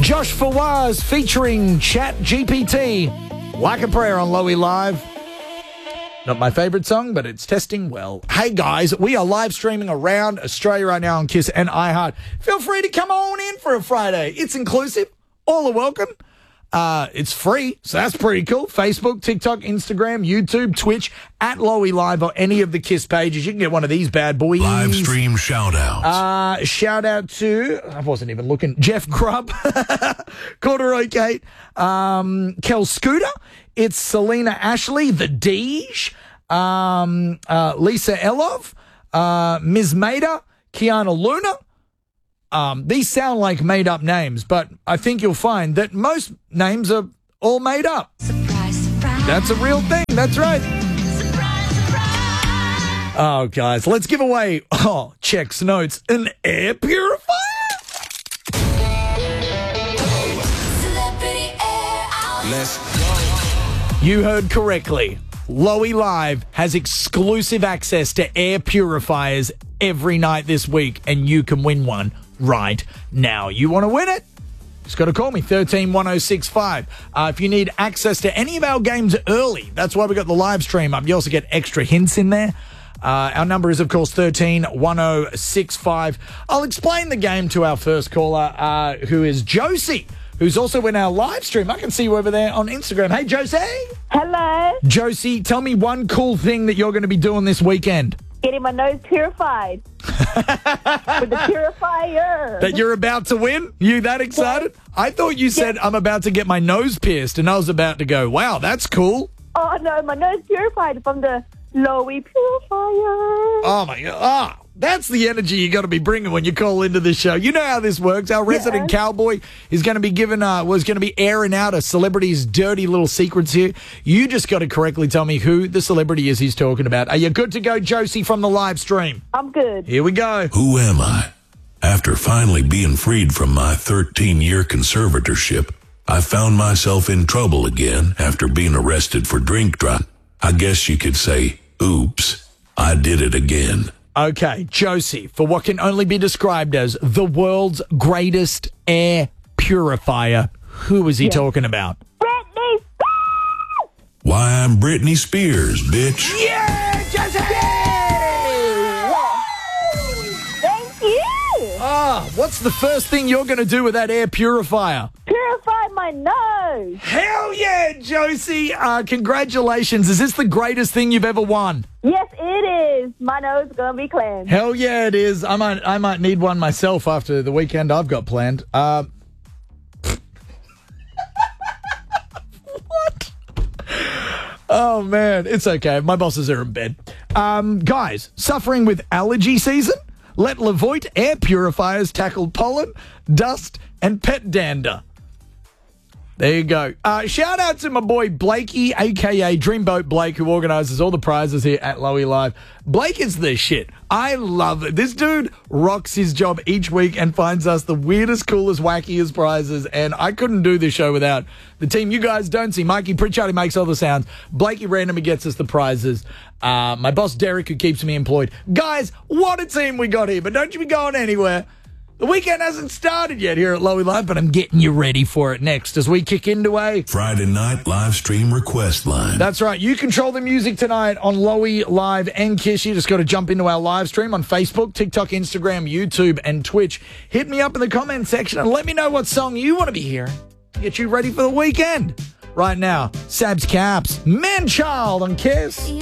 Josh Fawaz featuring Chat GPT. Like a Prayer on Lowy Live. Not my favourite song, but it's testing well. Hey guys, we are live streaming around Australia right now on Kiss and iHeart. Feel free to come on in for a Friday. It's inclusive. All are welcome. It's free, so that's pretty cool. Facebook, TikTok, Instagram, YouTube, Twitch, at Lowy Live, or any of the Kiss pages. You can get one of these bad boys. Live stream shout-outs. Shout out to, I wasn't even looking, Jeff Crubb, Corduroy Kate, Kel Scooter. It's Selena Ashley, The Deej, Lisa Elov, Ms. Maida, Kiana Luna. These sound like made-up names, but I think you'll find that most names are all made up. Surprise, surprise. That's a real thing. That's right. Surprise, surprise. Oh, guys, let's give away, checks notes, an air purifier. Celebrity air out. Let's go. You heard correctly. Lowy Live has exclusive access to air purifiers every night this week, and you can win one right now. You want to win it? Just got to call me, 131065. If you need access to any of our games early, that's why we got the live stream up. You also get extra hints in there. Our number is, of course, 131065. I'll explain the game to our first caller, who is Josie, who's also in our live stream. I can see you over there on Instagram. Hey, Josie. Hello. Josie, tell me one cool thing that you're going to be doing this weekend. Getting my nose purified. With the purifier. That you're about to win? You that excited? I thought you said, I'm about to get my nose pierced, and I was about to go, wow, that's cool. Oh, no, my nose purified from the Lowy purifier. Oh, my God. That's the energy you got to be bringing when you call into this show. You know how this works. Our resident cowboy is going to be was going to be airing out a celebrity's dirty little secrets here. You just got to correctly tell me who the celebrity is he's talking about. Are you good to go, Josie, from the live stream? I'm good. Here we go. Who am I? After finally being freed from my 13-year conservatorship, I found myself in trouble again after being arrested for drink driving. I guess you could say, oops, I did it again. Okay, Josie, for what can only be described as the world's greatest air purifier, who is he talking about? Britney Spears! Why, I'm Britney Spears, bitch. Yeah, Josie! Thank you. What's the first thing you're going to do with that air purifier? Purify my nose. Hell yeah, Josie! Congratulations. Is this the greatest thing you've ever won? Yes, it is. My nose is going to be cleansed. Hell yeah, it is. I might need one myself after the weekend I've got planned. What? Oh, man. It's okay. My bosses are in bed. Guys, suffering with allergy season? Let Levoit air purifiers tackle pollen, dust, and pet dander. There you go. Shout out to my boy Blakey, a.k.a. Dreamboat Blake, who organises all the prizes here at Lowy Live. Blake is the shit. I love it. This dude rocks his job each week and finds us the weirdest, coolest, wackiest prizes, and I couldn't do this show without the team you guys don't see. Mikey Pritchard, who makes all the sounds. Blakey randomly gets us the prizes. My boss Derek, who keeps me employed. Guys, what a team we got here, but don't you be going anywhere. The weekend hasn't started yet here at Lowy Live, but I'm getting you ready for it next as we kick into a Friday night live stream request line. That's right. You control the music tonight on Lowy Live and Kiss. You just got to jump into our live stream on Facebook, TikTok, Instagram, YouTube, and Twitch. Hit me up in the comment section and let me know what song you want to be hearing. Get you ready for the weekend. Right now, Sabs Caps, Man Child on Kiss.